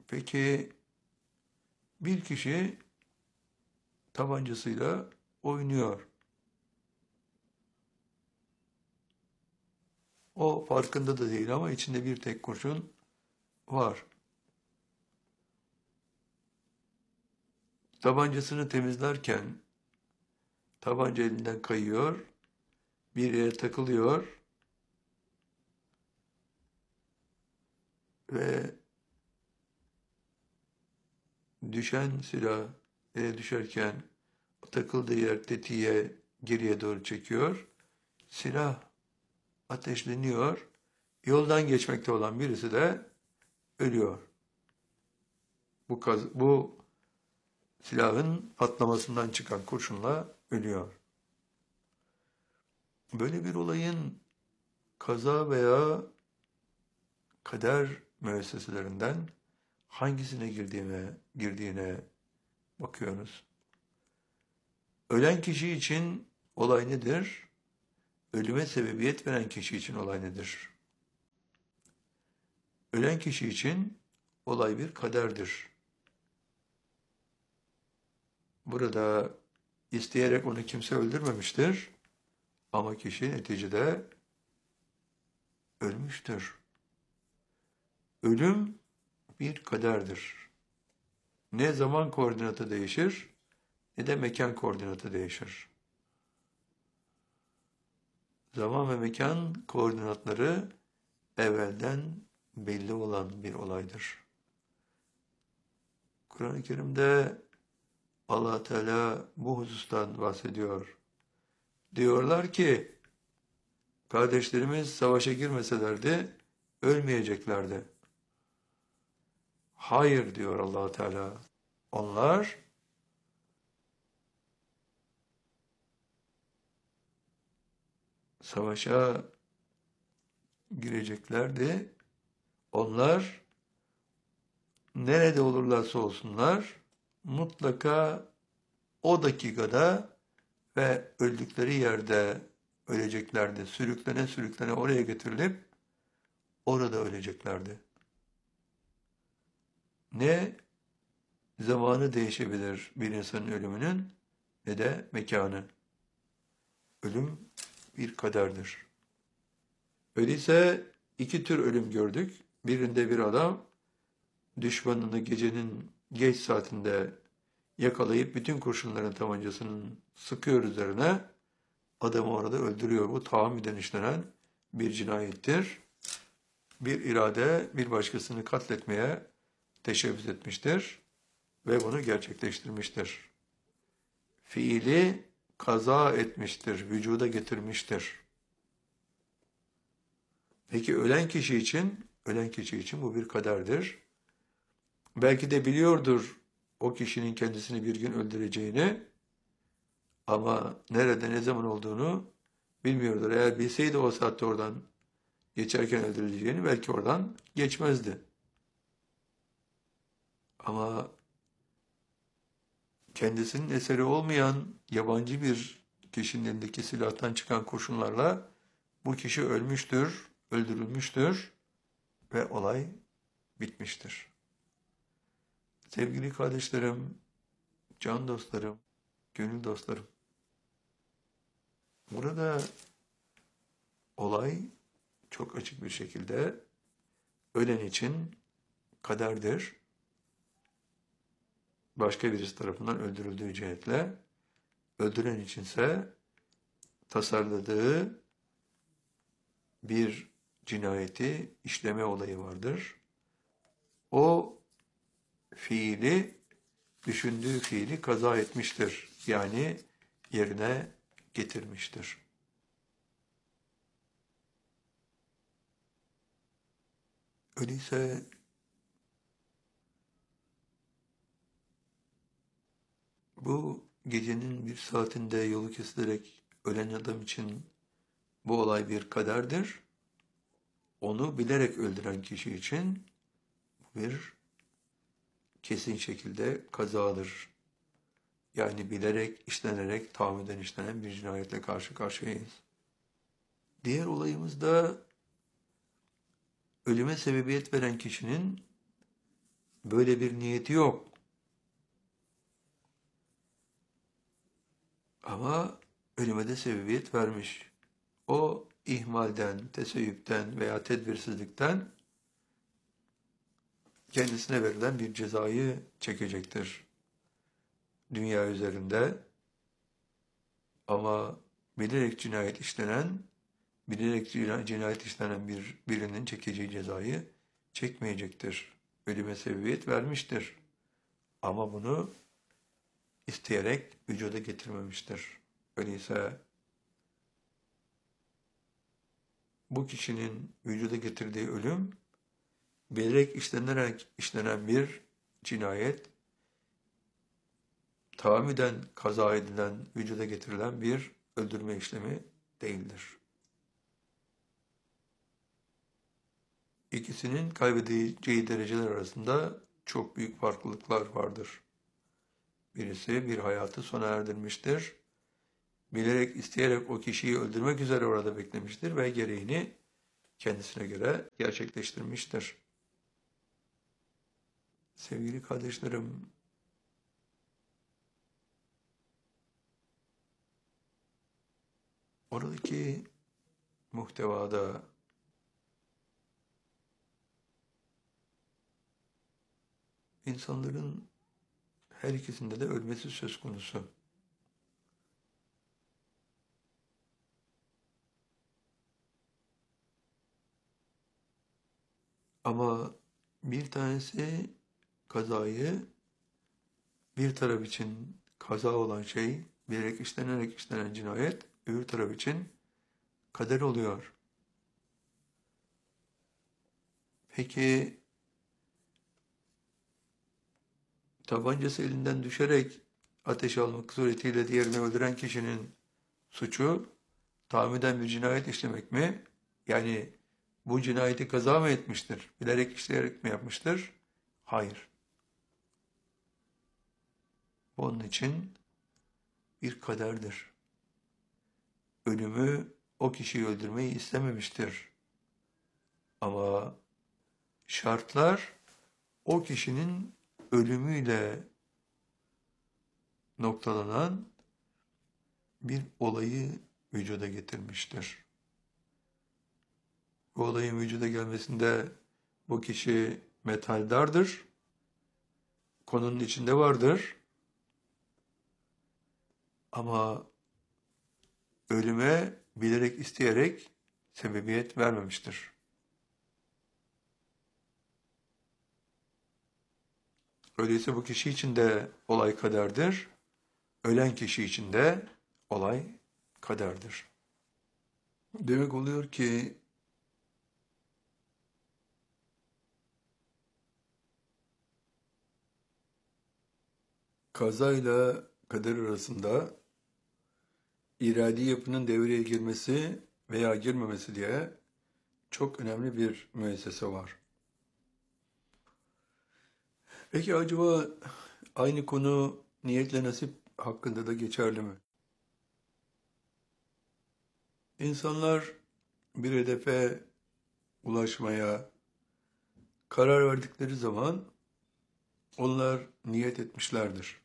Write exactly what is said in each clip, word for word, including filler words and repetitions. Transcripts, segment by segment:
Peki bir kişi tabancasıyla oynuyor. O farkında da değil ama içinde bir tek kurşun var. Tabancasını temizlerken tabanca elinden kayıyor, bir yere takılıyor ve düşen silah yere düşerken takıldığı yer tetiğe geriye doğru çekiyor. Silah ateşleniyor. Yoldan geçmekte olan birisi de ölüyor. Bu, kaz bu silahın patlamasından çıkan kurşunla ölüyor. Böyle bir olayın kaza veya kader müesseselerinden hangisine girdiğine, girdiğine bakıyoruz. Ölen kişi için olay nedir? Ölüme sebebiyet veren kişi için olay nedir? Ölen kişi için olay bir kaderdir. Burada isteyerek onu kimse öldürmemiştir ama kişi neticede ölmüştür. Ölüm bir kaderdir. Ne zaman koordinatı değişir ne de mekan koordinatı değişir. Zaman ve mekan koordinatları evvelden belli olan bir olaydır. Kur'an-ı Kerim'de Allah Teala bu husustan bahsediyor. Diyorlar ki, kardeşlerimiz savaşa girmeselerdi ölmeyeceklerdi. Hayır diyor Allah Teala. Onlar savaşa gireceklerdi. Onlar nerede olurlarsa olsunlar mutlaka o dakikada ve öldükleri yerde öleceklerdi. Sürüklene sürüklene oraya getirilip orada öleceklerdi. Ne zamanı değişebilir bir insanın ölümünün ne de mekanı. Ölüm bir kaderdir. Öyleyse iki tür ölüm gördük. Birinde bir adam düşmanını gecenin geç saatinde yakalayıp bütün kurşunların tabancasının sıkıyor üzerine, adamı orada öldürüyor. Bu tahammüden işlenen bir cinayettir. Bir irade bir başkasını katletmeye teşebbüs etmiştir ve bunu gerçekleştirmiştir. Fiili kaza etmiştir, vücuda getirmiştir. Peki ölen kişi için, ölen kişi için bu bir kaderdir. Belki de biliyordur o kişinin kendisini bir gün öldüreceğini ama nerede ne zaman olduğunu bilmiyordur. Eğer bilseydi o saatte oradan geçerken öldürüleceğini belki oradan geçmezdi. Ama kendisinin eseri olmayan yabancı bir kişinin elindeki silahtan çıkan kurşunlarla bu kişi ölmüştür, öldürülmüştür ve olay bitmiştir. Sevgili kardeşlerim, can dostlarım, gönül dostlarım, burada olay çok açık bir şekilde ölen için kaderdir. Başka birisi tarafından öldürüldüğü cihetle, öldüren içinse tasarladığı bir cinayeti işleme olayı vardır. O fiili, düşündüğü fiili kaza etmiştir. Yani yerine getirmiştir. Öyleyse bu gecenin bir saatinde yolu kesilerek ölen adam için bu olay bir kaderdir. Onu bilerek öldüren kişi için bir kesin şekilde kazadır. Yani bilerek, işlenerek, tahammüden işlenen bir cinayetle karşı karşıyayız. Diğer olayımızda ölüme sebebiyet veren kişinin böyle bir niyeti yok. Ama ölüme de sebebiyet vermiş. O ihmalden, teseyüpten veya tedbirsizlikten kendisine verilen bir cezayı çekecektir dünya üzerinde. Ama bilerek cinayet işlenen, bilerek cinayet işlenen bir birinin çekeceği cezayı çekmeyecektir. Ölüme sebebiyet vermiştir. Ama bunu isteyerek vücuda getirmemiştir. Öyleyse bu kişinin vücuda getirdiği ölüm, bilerek işlenerek işlenen bir cinayet, tahammüden kaza edilen, vücuda getirilen bir öldürme işlemi değildir. İkisinin kaybedeceği dereceler arasında çok büyük farklılıklar vardır. Birisi bir hayatı sona erdirmiştir. Bilerek, isteyerek o kişiyi öldürmek üzere orada beklemiştir ve gereğini kendisine göre gerçekleştirmiştir. Sevgili kardeşlerim, oradaki muhtevada insanların her ikisinde de ölmesi söz konusu. Ama bir tanesi kazayı, bir taraf için kaza olan şey, bilerek işlenerek işlenen cinayet, öbür taraf için kader oluyor. Peki, tabancası elinden düşerek ateş almak suretiyle diğerini öldüren kişinin suçu, tahammüden bir cinayet işlemek mi? Yani bu cinayeti kaza mı etmiştir? Bilerek işleyerek mi yapmıştır? Hayır. Onun için bir kaderdir. Ölümü o kişiyi öldürmeyi istememiştir. Ama şartlar o kişinin ölümüyle noktalanan bir olayı vücuda getirmiştir. Bu olayın vücuda gelmesinde bu kişi metaldardır, konunun içinde vardır ama ölüme bilerek isteyerek sebebiyet vermemiştir. Öyleyse bu kişi için de olay kaderdir, ölen kişi için de olay kaderdir. Demek oluyor ki kazayla kader arasında iradi yapının devreye girmesi veya girmemesi diye çok önemli bir müessese var. Peki acaba aynı konu niyetle nasip hakkında da geçerli mi? İnsanlar bir hedefe ulaşmaya karar verdikleri zaman onlar niyet etmişlerdir.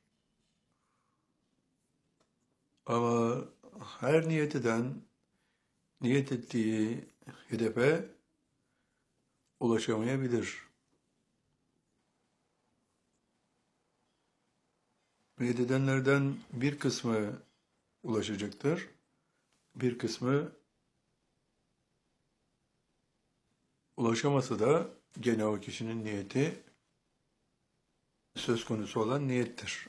Ama her niyet eden niyet ettiği hedefe ulaşamayabilir. Niyet edenlerden bir kısmı ulaşacaktır, bir kısmı ulaşamasa da gene o kişinin niyeti söz konusu olan niyettir.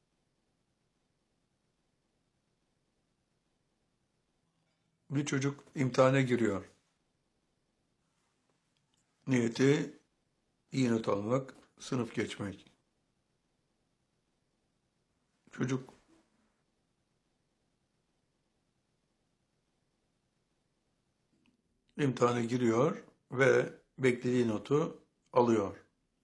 Bir çocuk imtihana giriyor. Niyeti iyi not almak, sınıf geçmek. Çocuk imtihana giriyor ve beklediği notu alıyor.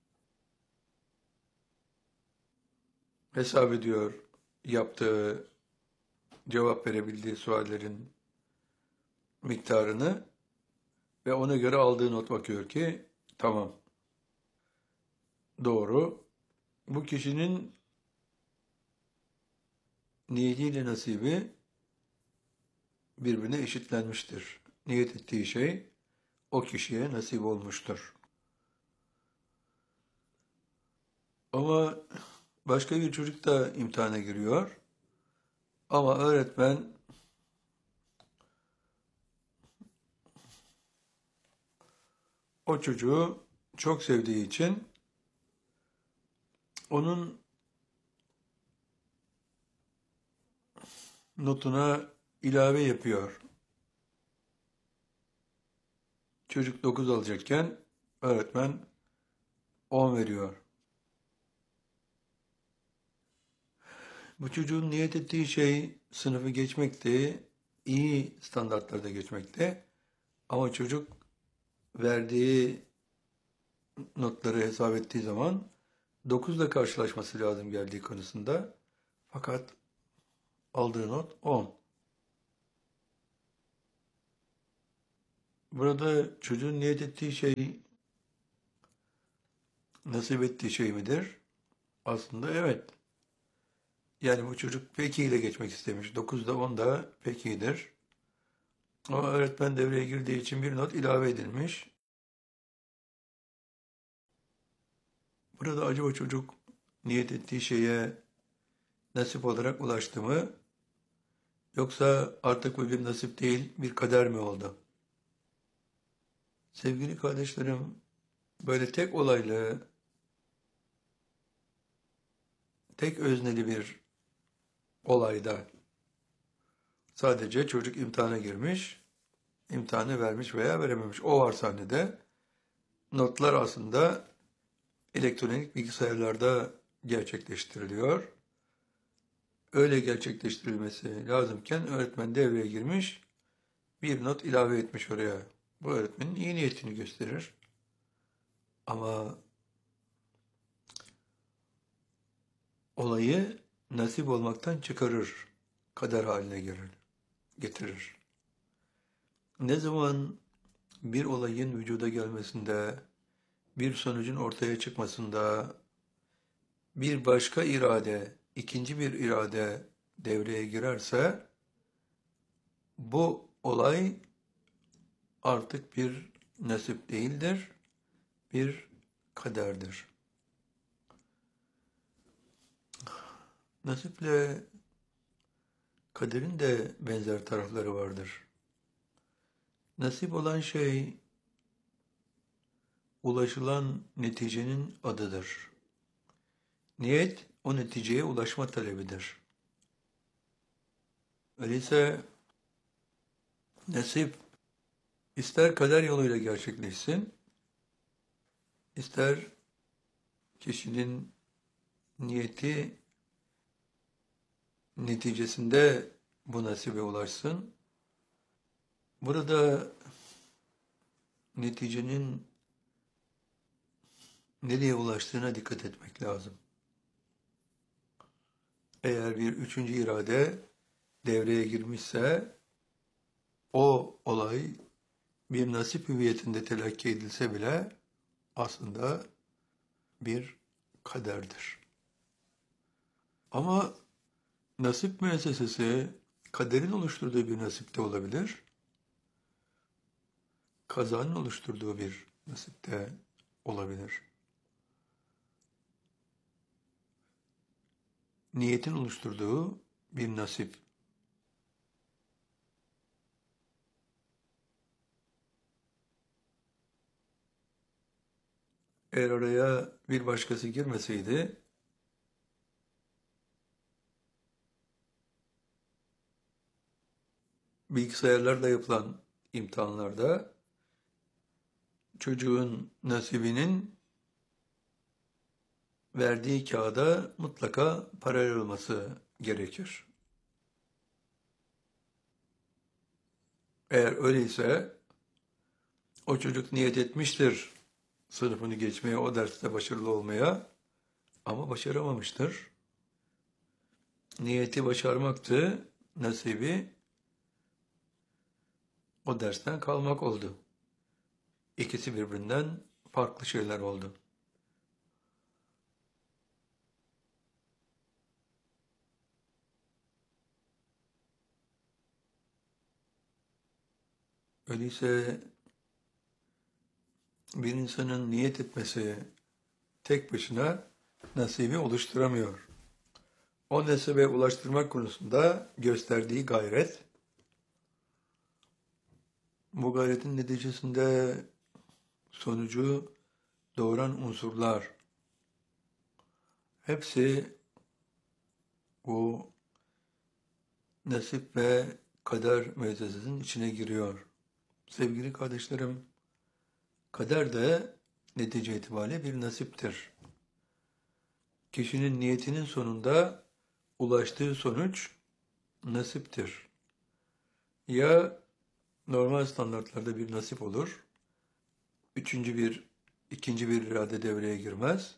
Hesap ediyor yaptığı, cevap verebildiği suallerin miktarını ve ona göre aldığı not bakıyor ki tamam. doğru. Bu kişinin niyetiyle nasibi birbirine eşitlenmiştir. Niyet ettiği şey o kişiye nasip olmuştur. Ama başka bir çocuk da imtihana giriyor. Ama öğretmen o çocuğu çok sevdiği için onun notuna ilave yapıyor. Çocuk dokuz alacakken öğretmen on veriyor. Bu çocuğun niyet ettiği şey sınıfı geçmekti, iyi standartlarda geçmekti. Ama çocuk verdiği notları hesap ettiği zaman dokuzla karşılaşması lazım geldiği konusunda. Fakat aldığı not on. Burada çocuğun niyet ettiği şey nasip ettiği şey midir? Aslında evet. Yani bu çocuk peki ile geçmek istemiş. dokuzda on da pekidir. Ama öğretmen devreye girdiği için bir not ilave edilmiş. Burada acaba çocuk niyet ettiği şeye nasip olarak ulaştı mı? Yoksa artık bu bir nasip değil, bir kader mi oldu? Sevgili kardeşlerim, böyle tek olaylı, tek özneli bir olayda sadece çocuk imtihana girmiş, imtihanı vermiş veya verememiş. O var sahnede. Notlar aslında elektronik bilgisayarlarda gerçekleştiriliyor. Öyle gerçekleştirilmesi lazımken öğretmen devreye girmiş, bir not ilave etmiş oraya. Bu öğretmenin iyi niyetini gösterir. Ama olayı nasip olmaktan çıkarır, kader haline gelir, getirir. Ne zaman bir olayın vücuda gelmesinde, bir sonucun ortaya çıkmasında bir başka irade, ikinci bir irade devreye girerse bu olay artık bir nasip değildir, bir kaderdir. Nasiple kaderin de benzer tarafları vardır. Nasip olan şey ulaşılan neticenin adıdır. Niyet o neticeye ulaşma talebidir. Öyleyse nasip ister kader yoluyla gerçekleşsin, ister kişinin niyeti neticesinde bu nasibe ulaşsın. Burada neticenin nereye ulaştığına dikkat etmek lazım. Eğer bir üçüncü irade devreye girmişse o olay bir nasip hüviyetinde telakki edilse bile aslında bir kaderdir. Ama nasip müessesesi kaderin oluşturduğu bir nasip de olabilir. Kazanın oluşturduğu bir nasip de olabilir. Niyetin oluşturduğu bir nasip. Eğer oraya bir başkası girmeseydi, bilgisayarlarla yapılan imtihanlarda çocuğun nasibinin verdiği kağıda mutlaka paralel olması gerekir. Eğer öyleyse o çocuk niyet etmiştir sınıfını geçmeye, o derste başarılı olmaya ama başaramamıştır. Niyeti başarmaktı, nasibi o dersten kalmak oldu. İkisi birbirinden farklı şeyler oldu. Öyleyse bir insanın niyet etmesi tek başına nasibi oluşturamıyor. O nasibe ulaştırmak konusunda gösterdiği gayret, bu gayretin neticesinde sonucu doğuran unsurlar, hepsi bu nasip ve kader müessesesinin içine giriyor. Sevgili kardeşlerim, kader de netice itibariyle bir nasiptir. Kişinin niyetinin sonunda ulaştığı sonuç nasiptir. Ya normal standartlarda bir nasip olur, üçüncü bir, ikinci bir irade devreye girmez.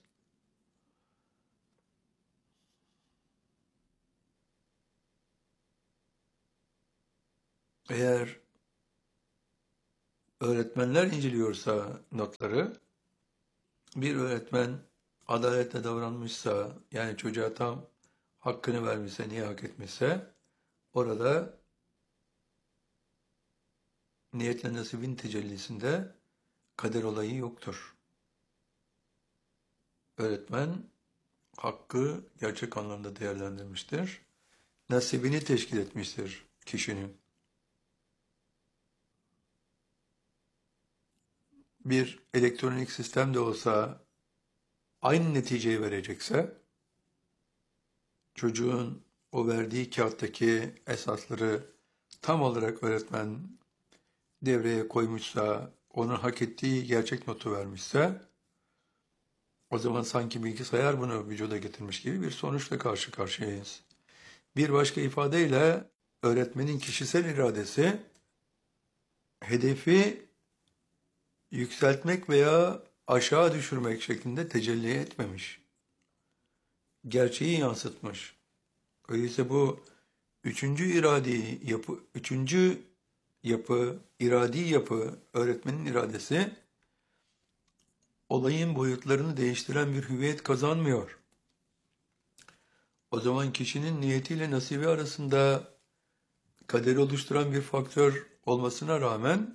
Eğer öğretmenler inceliyorsa notları, bir öğretmen adaletle davranmışsa, yani çocuğa tam hakkını vermişse, niye hak etmişse, orada niyetle nasibin tecellisinde kader olayı yoktur. Öğretmen hakkı gerçek anlamda değerlendirmiştir. Nasibini teşkil etmiştir kişinin. Bir elektronik sistem de olsa aynı neticeyi verecekse, çocuğun o verdiği kağıttaki esasları tam olarak öğretmen devreye koymuşsa, onun hak ettiği gerçek notu vermişse, o zaman sanki bilgisayar bunu vücuda getirmiş gibi bir sonuçla karşı karşıyayız. Bir başka ifadeyle öğretmenin kişisel iradesi hedefi yükseltmek veya aşağı düşürmek şeklinde tecelli etmemiş. Gerçeği yansıtmış. Öyleyse bu üçüncü iradi yapı, üçüncü yapı, iradi yapı, öğretmenin iradesi olayın boyutlarını değiştiren bir hüviyet kazanmıyor. O zaman kişinin niyetiyle nasibi arasında kaderi oluşturan bir faktör olmasına rağmen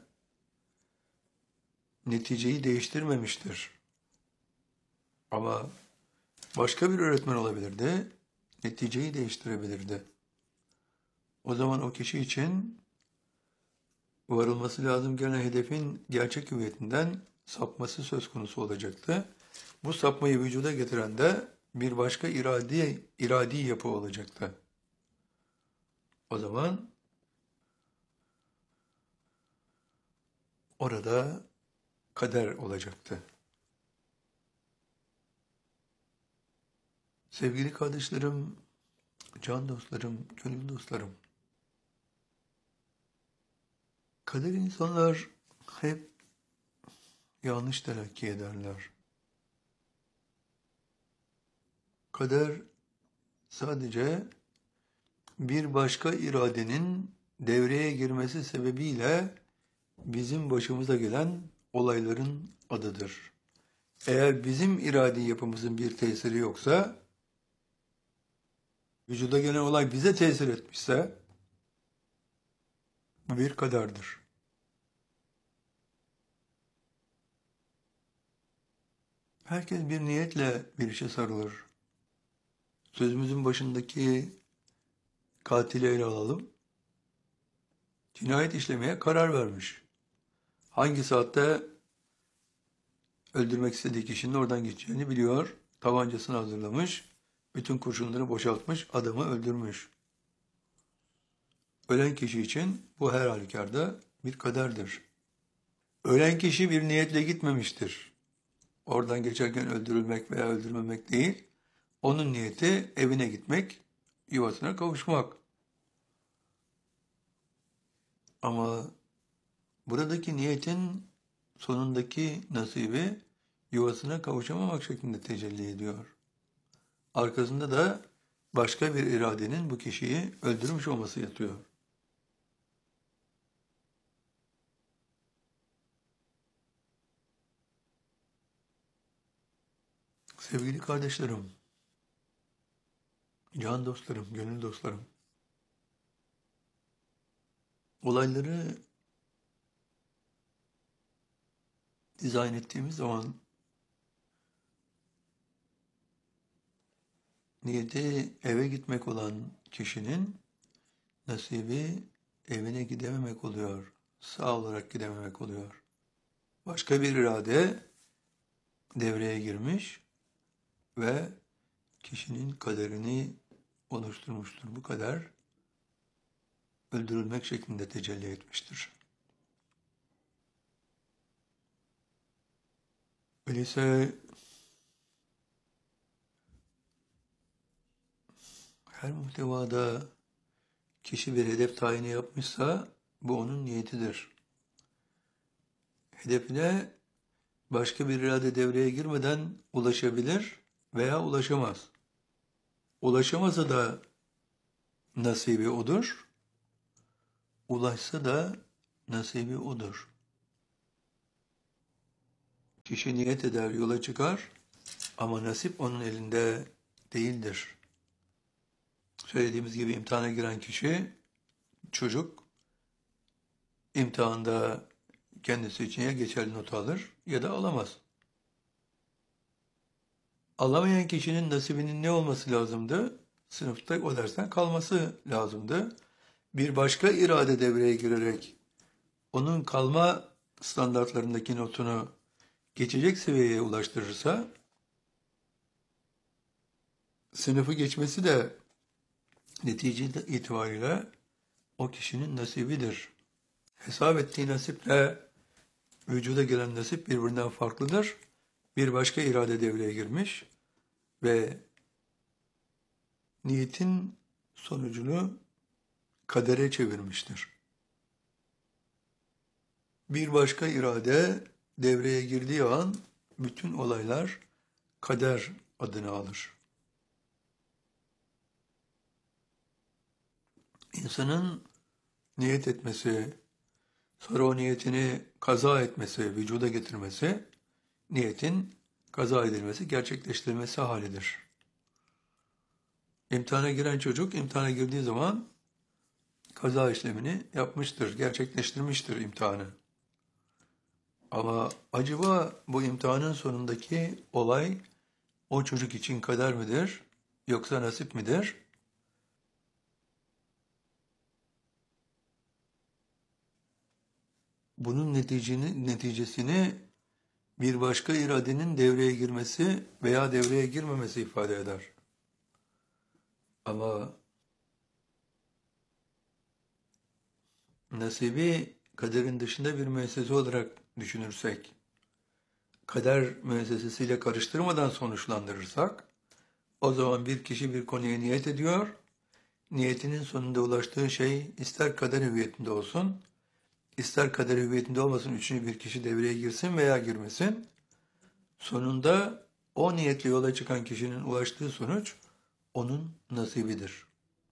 neticeyi değiştirmemiştir. Ama başka bir öğretmen olabilirdi, neticeyi değiştirebilirdi. O zaman o kişi için varılması lazım gelen hedefin gerçek hüviyetinden sapması söz konusu olacaktı. Bu sapmayı vücuda getiren de bir başka iradi, iradi yapı olacaktı. O zaman orada kader olacaktı. Sevgili kardeşlerim, can dostlarım, gönül dostlarım, kader insanlar hep yanlış telakki ederler. Kader sadece bir başka iradenin devreye girmesi sebebiyle bizim başımıza gelen olayların adıdır. Eğer bizim iradi yapımızın bir tesiri yoksa, vücuda gelen olay bize tesir etmişse, bu bir kaderdir. Herkes bir niyetle bir işe sarılır. Sözümüzün başındaki katili ele alalım. Cinayet işlemeye karar vermiş. Hangi saatte öldürmek istediği kişinin oradan geçeceğini biliyor. Tabancasını hazırlamış. Bütün kurşunları boşaltmış. Adamı öldürmüş. Ölen kişi için bu her halükarda bir kaderdir. Ölen kişi bir niyetle gitmemiştir. Oradan geçerken öldürülmek veya öldürmemek değil. Onun niyeti evine gitmek, yuvasına kavuşmak. Ama buradaki niyetin sonundaki nasibi yuvasına kavuşamamak şeklinde tecelli ediyor. Arkasında da başka bir iradenin bu kişiyi öldürmüş olması yatıyor. Sevgili kardeşlerim, can dostlarım, gönül dostlarım, olayları dizayn ettiğimiz zaman niyeti eve gitmek olan kişinin nasibi evine gidememek oluyor. Sağ olarak gidememek oluyor. Başka bir irade devreye girmiş ve kişinin kaderini oluşturmuştur. Bu kader öldürülmek şeklinde tecelli etmiştir. Öyleyse her muhtevada kişi bir hedef tayini yapmışsa bu onun niyetidir. Hedefine başka bir irade devreye girmeden ulaşabilir veya ulaşamaz. Ulaşamasa da nasibi odur, ulaşsa da nasibi odur. Kişi niyet eder, yola çıkar ama nasip onun elinde değildir. Söylediğimiz gibi imtihana giren kişi, çocuk, imtihanda kendisi için ya geçerli not alır ya da alamaz. Alamayan kişinin nasibinin ne olması lazımdı? Sınıfta o dersten kalması lazımdı. Bir başka irade devreye girerek onun kalma standartlarındaki notunu geçecek seviyeye ulaştırırsa, sınıfı geçmesi de netice itibariyle o kişinin nasibidir. Hesap ettiği nasiple vücuda gelen nasip birbirinden farklıdır. Bir başka irade devreye girmiş ve niyetin sonucunu kadere çevirmiştir. Bir başka irade devreye girdiği an bütün olaylar kader adını alır. İnsanın niyet etmesi, sonra o niyetini kaza etmesi, vücuda getirmesi, niyetin kaza edilmesi, gerçekleştirilmesi halidir. İmtihana giren çocuk, imtihana girdiği zaman kaza işlemini yapmıştır, gerçekleştirmiştir imtihanı. Ama acaba bu imtihanın sonundaki olay o çocuk için kader midir, yoksa nasip midir? Bunun neticesini, neticesini bir başka iradenin devreye girmesi veya devreye girmemesi ifade eder. Ama nasibi kaderin dışında bir müessese olarak düşünürsek, kader müessesesiyle karıştırmadan sonuçlandırırsak, o zaman bir kişi bir konuya niyet ediyor, niyetinin sonunda ulaştığı şey ister kader hüviyetinde olsun, ister kader hüviyetinde olmasın, üçüncü bir kişi devreye girsin veya girmesin, sonunda o niyetle yola çıkan kişinin ulaştığı sonuç onun nasibidir.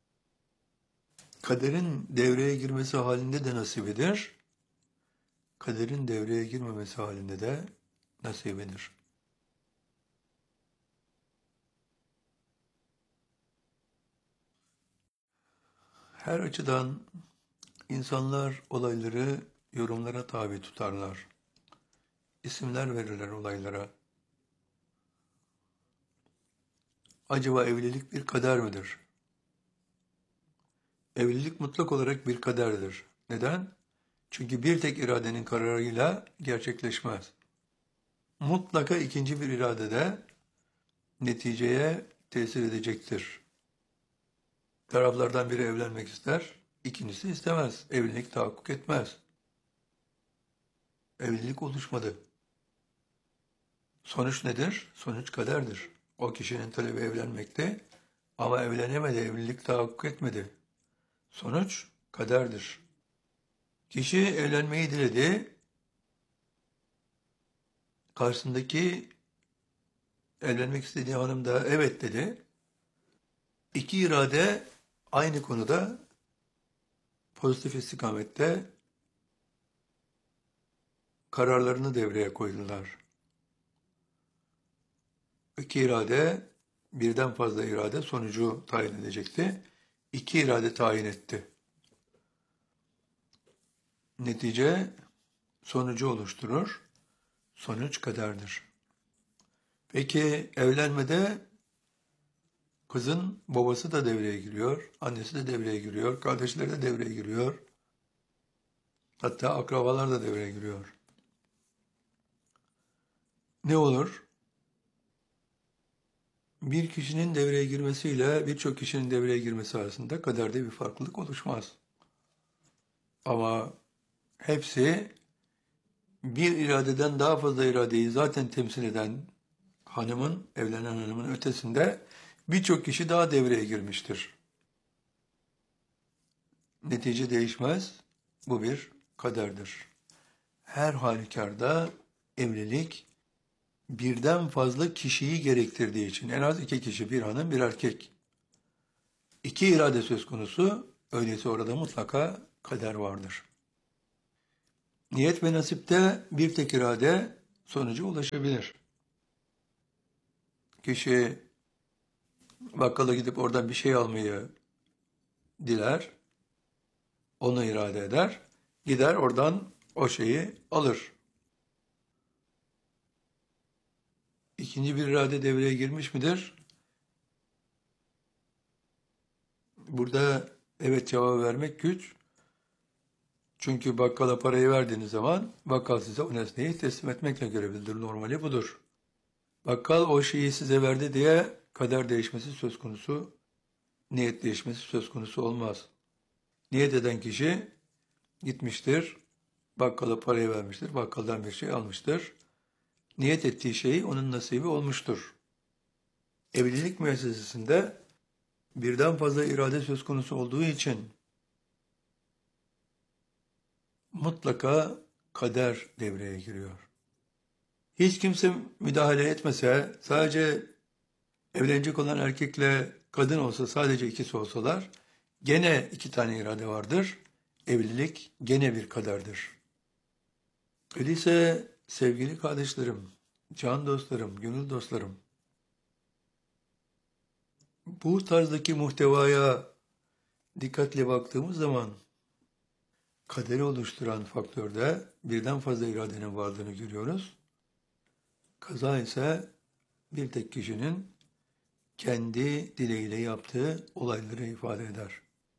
Kaderin devreye girmesi halinde de nasibidir, kaderin devreye girmemesi halinde de nasibidir. Her açıdan insanlar olayları yorumlara tabi tutarlar. İsimler verirler olaylara. Acaba evlilik bir kader midir? Evlilik mutlak olarak bir kaderdir. Neden? Çünkü bir tek iradenin kararıyla gerçekleşmez. Mutlaka ikinci bir irade de neticeye tesir edecektir. Taraflardan biri evlenmek ister, ikincisi istemez. Evlilik tahakkuk etmez. Evlilik oluşmadı. Sonuç nedir? Sonuç kaderdir. O kişinin talebi evlenmekte ama evlenemedi, evlilik tahakkuk etmedi. Sonuç kaderdir. Kişi evlenmeyi diledi, karşısındaki evlenmek istediği hanım da evet dedi. İki irade aynı konuda pozitif istikamette kararlarını devreye koydular. İki irade, birden fazla irade sonucu tayin edecekti. İki irade tayin etti. Netice sonucu oluşturur. sonuç kaderdir. Peki evlenmede kızın babası da devreye giriyor, annesi de devreye giriyor, kardeşleri de devreye giriyor. Hatta akrabalar da devreye giriyor. Ne olur? Bir kişinin devreye girmesiyle birçok kişinin devreye girmesi arasında kaderde bir farklılık oluşmaz. Ama hepsi bir iradeden daha fazla iradeyi zaten temsil eden hanımın, evlenen hanımın ötesinde birçok kişi daha devreye girmiştir. Netice değişmez. Bu bir kaderdir. Her halükarda evlilik birden fazla kişiyi gerektirdiği için en az iki kişi, bir hanım, bir erkek. İki irade söz konusu, öyleyse orada mutlaka kader vardır. Niyet ve nasipte bir tek irade sonuca ulaşabilir. Kişi bakkala gidip oradan bir şey almayı diler, onu irade eder, gider oradan o şeyi alır. İkinci bir irade devreye girmiş midir? Burada evet cevabı vermek güç. Çünkü bakkala parayı verdiğiniz zaman bakkal size o nesneyi teslim etmekle görevlidir. Normali budur. Bakkal o şeyi size verdi diye kader değişmesi söz konusu, niyet değişmesi söz konusu olmaz. Niyet eden kişi gitmiştir, bakkala parayı vermiştir, bakkaldan bir şey almıştır. Niyet ettiği şey onun nasibi olmuştur. Evlilik müessesesinde birden fazla irade söz konusu olduğu için mutlaka kader devreye giriyor. Hiç kimse müdahale etmese, sadece evlenecek olan erkekle kadın olsa, sadece ikisi olsalar, gene iki tane irade vardır. Evlilik gene bir kaderdir. Öyleyse sevgili kardeşlerim, can dostlarım, gönül dostlarım, bu tarzdaki muhtevaya dikkatle baktığımız zaman kaderi oluşturan faktörde birden fazla iradenin varlığını görüyoruz. Kaza ise bir tek kişinin kendi dileğiyle yaptığı olayları ifade eder.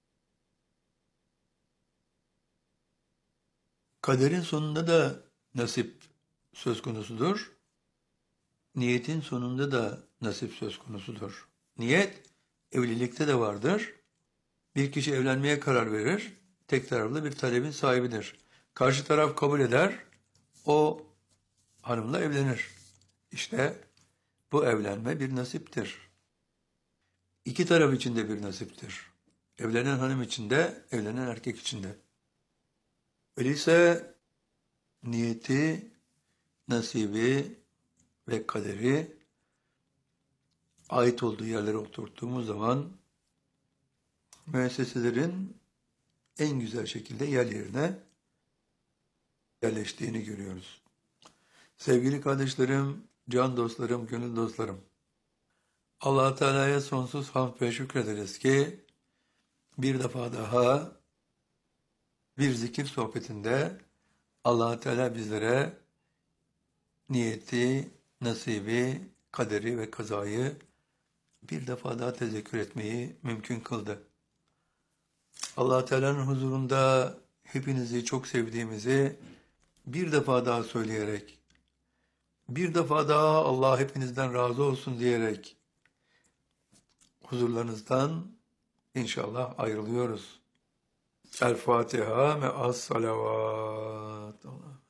Kaderin sonunda da nasip söz konusudur. Niyetin sonunda da nasip söz konusudur. Niyet evlilikte de vardır. Bir kişi evlenmeye karar verir, tek taraflı bir talebin sahibidir. Karşı taraf kabul eder, o hanımla evlenir. İşte bu evlenme bir nasiptir. İki taraf için de bir nasiptir. Evlenen hanım için de, evlenen erkek için de. Öyleyse niyeti, nasibi ve kaderi ait olduğu yerlere oturttuğumuz zaman müesseselerin en güzel şekilde yer yerine yerleştiğini görüyoruz. Sevgili kardeşlerim, can dostlarım, gönül dostlarım, Allah-u Teala'ya sonsuz hamd ve şükrederiz ki bir defa daha bir zikir sohbetinde Allah-u Teala bizlere niyeti, nasibi, kaderi ve kazayı bir defa daha tezekkür etmeyi mümkün kıldı. Allah-u Teala'nın huzurunda hepinizi çok sevdiğimizi bir defa daha söyleyerek, bir defa daha Allah hepinizden razı olsun diyerek huzurlarınızdan inşallah ayrılıyoruz. El Fatiha me'as salavat.